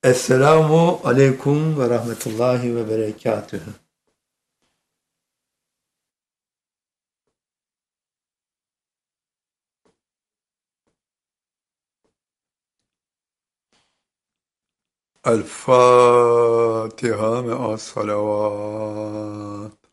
Esselamu aleyküm ve rahmetullahi ve berekatühü. El Fatiha me'as salavat.